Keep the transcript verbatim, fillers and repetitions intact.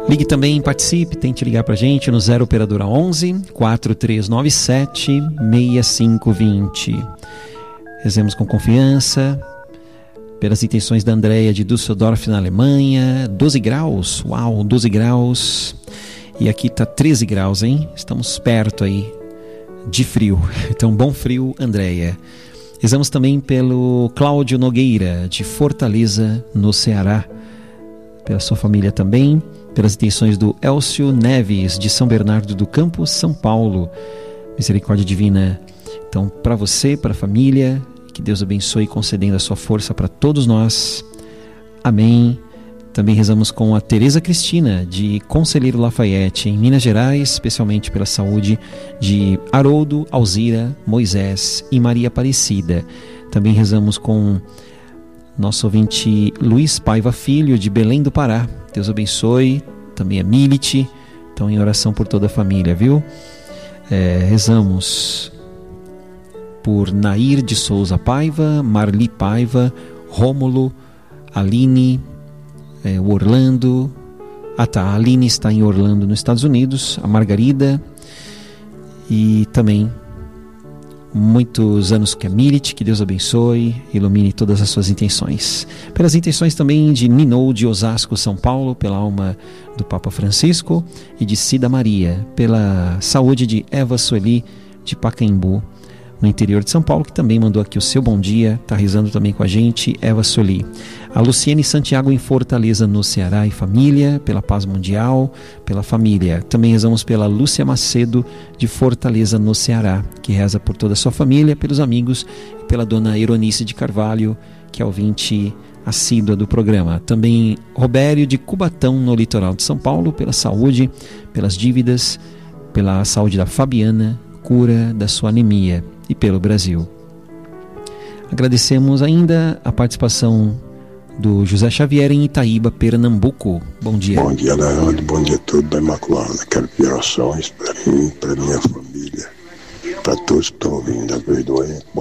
Ligue também, participe, tente ligar pra gente no zero operadora onze, quatro três nove sete, seis cinco dois zero. Rezemos com confiança pelas intenções da Andréia de Düsseldorf, na Alemanha. doze graus, uau, doze graus. E aqui tá treze graus, hein? Estamos perto aí de frio. Então, bom frio, Andréia. Rezamos também pelo Cláudio Nogueira, de Fortaleza, no Ceará. Pela sua família também. Pelas intenções do Elcio Neves, de São Bernardo do Campo, São Paulo. Misericórdia divina, então, para você, para a família, que Deus abençoe, concedendo a sua força para todos nós. Amém. Também rezamos com a Tereza Cristina, de Conselheiro Lafayette, em Minas Gerais, especialmente pela saúde de Haroldo, Alzira, Moisés e Maria Aparecida. Também rezamos com nosso ouvinte Luiz Paiva Filho, de Belém do Pará. Deus abençoe. Também a Milite. Então, em oração por toda a família, viu? É, rezamos por Nair de Souza Paiva, Marli Paiva, Rômulo, Aline, é, o Orlando. Ah tá, a Aline está em Orlando, nos Estados Unidos. A Margarida. E também muitos anos que a Milite, que Deus abençoe, ilumine todas as suas intenções. Pelas intenções também de Ninou de Osasco, São Paulo, pela alma do Papa Francisco, e de Cida Maria, pela saúde de Eva Sueli, de Pacaembu, no interior de São Paulo, que também mandou aqui o seu bom dia, está rezando também com a gente, Eva Sueli. A Luciene Santiago em Fortaleza, no Ceará, e família, pela paz mundial, pela família. Também rezamos pela Lúcia Macedo, de Fortaleza, no Ceará, que reza por toda a sua família, pelos amigos, e pela dona Eronice de Carvalho, que é ouvinte assídua do programa. Também Robério de Cubatão, no litoral de São Paulo, pela saúde, pelas dívidas, pela saúde da Fabiana, cura da sua anemia, e pelo Brasil. Agradecemos ainda a participação do José Xavier em Itaíba, Pernambuco. Bom dia. Bom dia, Leandro. Bom dia a todos da Imaculada. Quero pedir orações para mim, para minha família, para todos que estão ouvindo, a perdoem.